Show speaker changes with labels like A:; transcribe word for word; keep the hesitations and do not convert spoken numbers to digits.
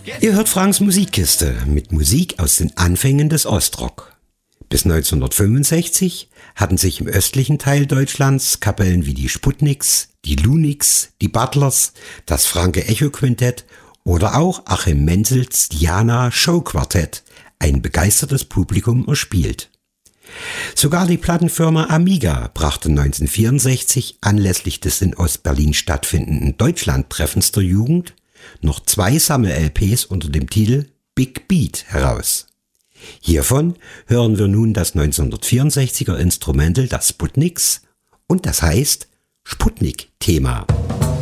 A: Ihr hört Franks Musikkiste mit Musik aus den Anfängen des Ostrock. Bis neunzehnhundertfünfundsechzig hatten sich im östlichen Teil Deutschlands Kapellen wie die Sputniks, die Luniks, die Butlers, das Franke Echo Quintett oder auch Achim Menzels Diana Show Quartett ein begeistertes Publikum erspielt. Sogar die Plattenfirma Amiga brachte neunzehnhundertvierundsechzig anlässlich des in Ostberlin stattfindenden Deutschlandtreffens der Jugend noch zwei Sammel-L Ps unter dem Titel Big Beat heraus. Hiervon hören wir nun das neunzehnhundertvierundsechziger Instrumental, das Sputniks, und das heißt Sputnik-Thema.